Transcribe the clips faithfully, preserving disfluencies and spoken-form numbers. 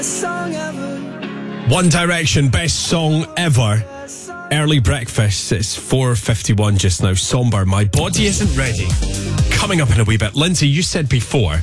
One Direction, best song ever. Early breakfast. It's four fifty-one just now. Somber, My Body Isn't Ready. Coming up in a wee bit. Lindsay, you said before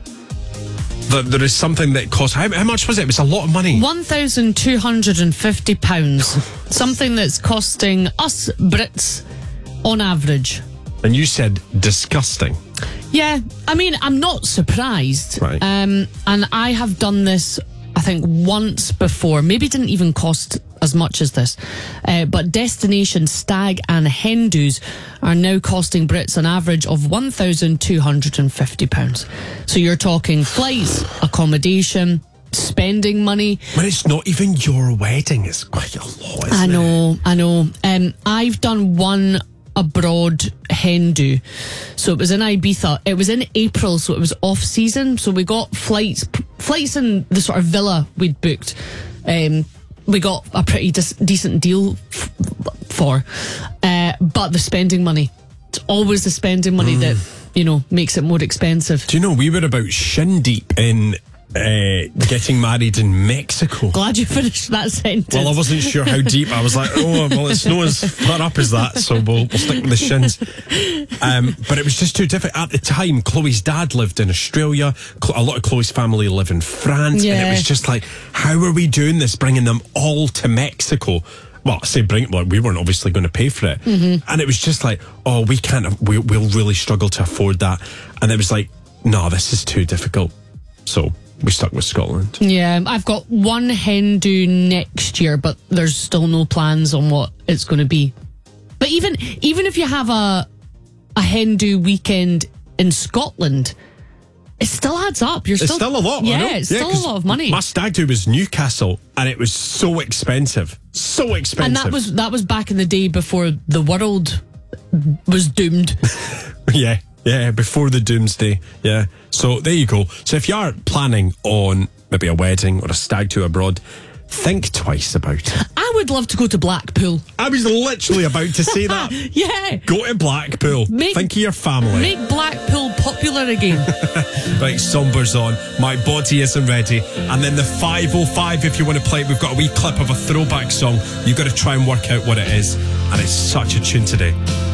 that there is something that costs. How, how much was it? It was a lot of money. one thousand two hundred fifty pounds. Something that's costing us Brits on average. And you said disgusting. Yeah, I mean, I'm not surprised. Right. Um, and I have done this, I think, once before. Maybe it didn't even cost as much as this. Uh, but destination stag and hen do's are now costing Brits an average of one thousand two hundred fifty pounds. So you're talking flights, accommodation, spending money. When it's not even your wedding, it's quite a lot, isn't I know, it? I know. Um, I've done one abroad hen do. So it was in Ibiza. It was in April, so it was off season. So we got flights, flights in the sort of villa we'd booked. Um, we got a pretty dis- decent deal f- for. Uh, but the spending money, it's always the spending money mm. that, you know, makes it more expensive. Do you know, we were about shin deep in Uh, getting married in Mexico. Glad you finished that sentence. Well, I wasn't sure how deep. I was like, oh, well, it's not as far up as that, so we'll, we'll stick with the shins. Um, but it was just too difficult. At the time, Chloe's dad lived in Australia. A lot of Chloe's family live in France. Yeah. And it was just like, how are we doing this, bringing them all to Mexico? Well, I say bring it, well, we weren't obviously going to pay for it. Mm-hmm. And it was just like, oh, we can't, we, we'll really struggle to afford that. And it was like, no, this is too difficult. So we stuck with Scotland. Yeah, I've got one hen do next year, but there's still no plans on what it's going to be. But even even if you have a a hen do weekend in Scotland, it still adds up. You're it's still, still a lot. Yeah, I know. it's yeah, still a lot of money. My stag do was Newcastle, and it was so expensive, so expensive. And that was that was back in the day before the world was doomed. yeah. Yeah, before the doomsday. Yeah. So there you go. So if you are planning on maybe a wedding or a stag do abroad, think twice about it. I would love to go to Blackpool. I was literally about to say that. Yeah. Go to Blackpool. Make, think of your family. Make Blackpool popular again. Right, Somber's on. My Body Isn't Ready. And then the five oh five, if you want to play it, we've got a wee clip of a throwback song. You've got to try and work out what it is. And it's such a tune today.